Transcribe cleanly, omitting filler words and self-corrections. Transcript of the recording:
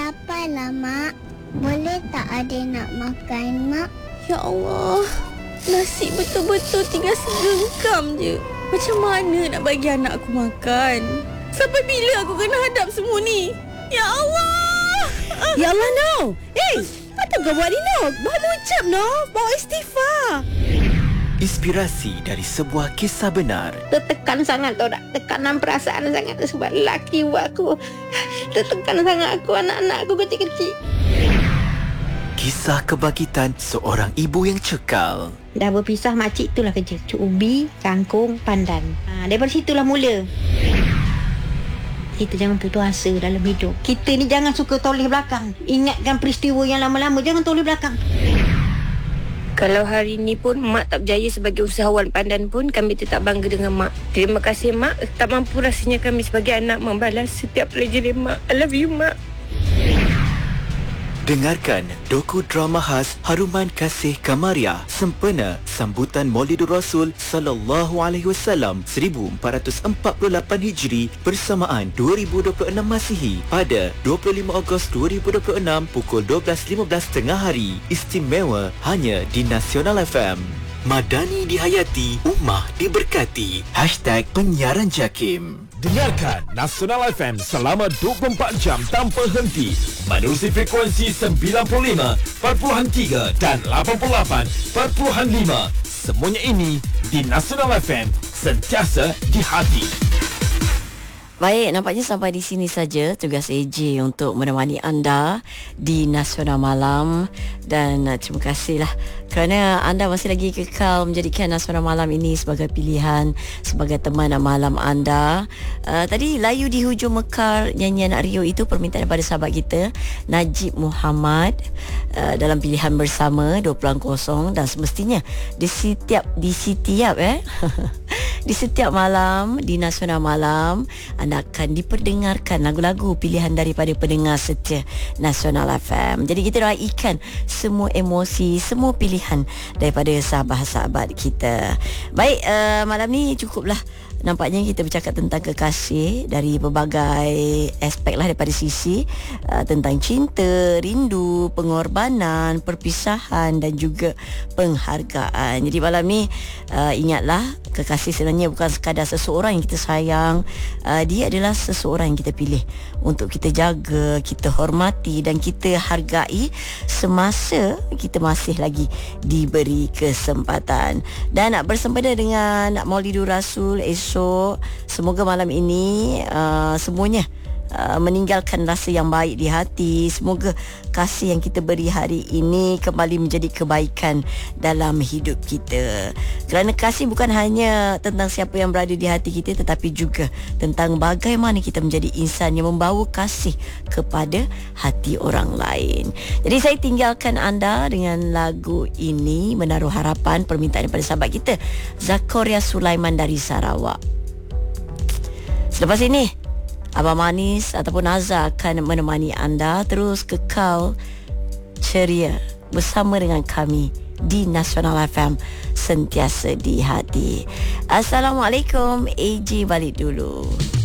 laparlah, Mak. Boleh tak adik nak makan, Mak? Ya Allah, nasi betul-betul tinggal segenggam je. Macam mana nak bagi anak aku makan? Sampai bila aku kena hadap semua ni? Ya Allah! Ya Allah, no. Apa kau buat ni, no? Baru ucap, no. Bawa istighfar. Inspirasi dari sebuah kisah benar. Tertekan sangat tau tak? Tekanan perasaan sangat sebab lelaki buat aku. Tertekan sangat aku, anak-anak aku kecil-kecil. Kisah kebangkitan seorang ibu yang cekal. Dah berpisah, makcik itulah kerja. Cuk ubi, kangkung, pandan. Daripada situlah mula. Kita jangan putus asa dalam hidup. Kita ni jangan suka toleh belakang. Ingatkan peristiwa yang lama-lama, jangan toleh belakang. Kalau hari ni pun Mak tak berjaya sebagai usahawan pandan pun, kami tetap bangga dengan Mak. Terima kasih Mak. Tak mampu rasanya kami sebagai anak membalas setiap pelajaran Mak. I love you Mak. Dengarkan doku drama khas Haruman Kasih Kamariah sempena sambutan Maulidur Rasul sallallahu alaihi wasallam 1448 Hijri bersamaan 2026 Masihi pada 25 Ogos 2026 pukul 12.15 tengah hari. Istimewa hanya di Nasional FM. Madani dihayati, Ummah diberkati. #penyiaran JAKIM. Dengarkan Nasional FM selama 24 jam tanpa henti menerusi frekuensi 95.3 dan 88.5. Semuanya ini di Nasional FM, sentiasa di hati. Baik, nampaknya sampai di sini saja tugas AJ untuk menemani anda di Nasional Malam. Dan terima kasihlah kerana anda masih lagi kekal menjadikan Nasional Malam ini sebagai pilihan, sebagai teman malam anda. Tadi Layu di Hujung Mekar, nyanyian Rio itu permintaan daripada sahabat kita Najib Muhammad, dalam pilihan bersama 20.0. Dan semestinya di setiap di setiap malam di Nasional Malam anda akan diperdengarkan lagu-lagu pilihan daripada pendengar setia Nasional FM. Jadi kita raikan semua emosi, semua pilihan daripada sahabat-sahabat kita. Baik, malam ni cukuplah. Nampaknya kita bercakap tentang kekasih dari pelbagai aspek lah, daripada sisi tentang cinta, rindu, pengorbanan, perpisahan dan juga penghargaan. Jadi malam ni ingatlah, kekasih sebenarnya bukan sekadar seseorang yang kita sayang. Dia adalah seseorang yang kita pilih untuk kita jaga, kita hormati dan kita hargai semasa kita masih lagi diberi kesempatan. Dan nak bersempena dengan Maulidur Rasul esok, semoga malam ini semuanya meninggalkan rasa yang baik di hati. Semoga kasih yang kita beri hari ini kembali menjadi kebaikan dalam hidup kita. Kerana kasih bukan hanya tentang siapa yang berada di hati kita, tetapi juga tentang bagaimana kita menjadi insan yang membawa kasih kepada hati orang lain. Jadi saya tinggalkan anda dengan lagu ini, Menaruh Harapan, permintaan daripada sahabat kita Zakaria Sulaiman dari Sarawak. Selepas ini Abang Manis ataupun Azhar akan menemani anda terus kekal ceria bersama dengan kami di Nasional FM, sentiasa di hati. Assalamualaikum. AJ balik dulu.